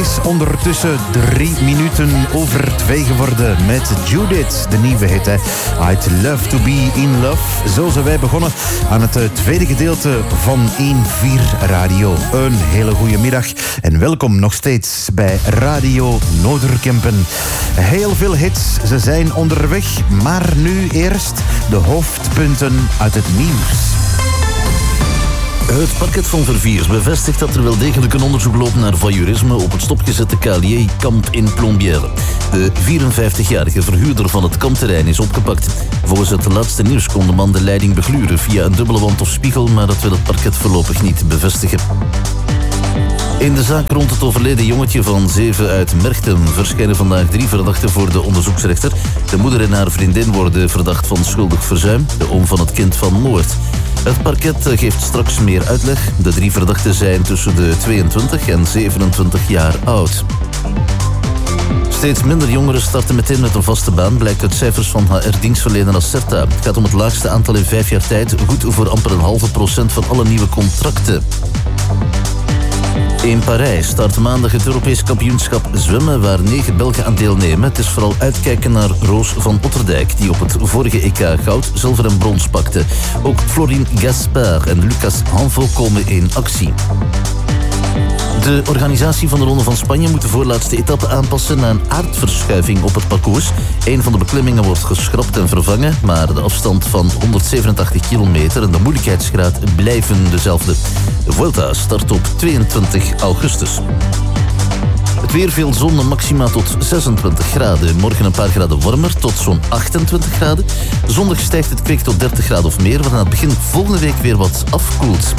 is ondertussen 3 minuten over 2 geworden met Judith, de nieuwe hit. I'd love to be in love. Zo zijn wij begonnen aan het tweede gedeelte van 1-4 Radio. Een hele goede middag en welkom nog steeds bij Radio Noorderkempen. Heel veel hits, ze zijn onderweg, maar nu eerst de hoofdpunten uit het nieuws. Het parket van Verviers bevestigt dat er wel degelijk een onderzoek loopt naar voyeurisme op het stopgezette Calier-kamp in Plombières. De 54-jarige verhuurder van het kampterrein is opgepakt. Volgens het laatste nieuws kon de man de leiding begluren via een dubbele wand of spiegel, maar dat wil het parket voorlopig niet bevestigen. In de zaak rond het overleden jongetje van 7 uit Merchten verschijnen vandaag 3 verdachten voor de onderzoeksrechter. De moeder en haar vriendin worden verdacht van schuldig verzuim, de oom van het kind van moord. Het parket geeft straks meer uitleg. De 3 verdachten zijn tussen de 22 en 27 jaar oud. Steeds minder jongeren starten meteen met een vaste baan, blijkt uit cijfers van HR-dienstverlener Acerta. Het gaat om het laagste aantal in 5 jaar tijd, goed voor amper 0,5% van alle nieuwe contracten. In Parijs start maandag het Europees kampioenschap zwemmen waar 9 Belgen aan deelnemen. Het is vooral uitkijken naar Roos van Otterdijk, die op het vorige EK goud, zilver en brons pakte. Ook Florine Gaspard en Lucas Hanvo komen in actie. De organisatie van de Ronde van Spanje moet de voorlaatste etappe aanpassen na een aardverschuiving op het parcours. Een van de beklimmingen wordt geschrapt en vervangen, maar de afstand van 187 kilometer en de moeilijkheidsgraad blijven dezelfde. De Vuelta start op 22 augustus. Het weer, veel zon en maxima tot 26 graden. Morgen een paar graden warmer, tot zo'n 28 graden. Zondag stijgt het kwik tot 30 graden of meer, waarna het begin volgende week weer wat afkoelt.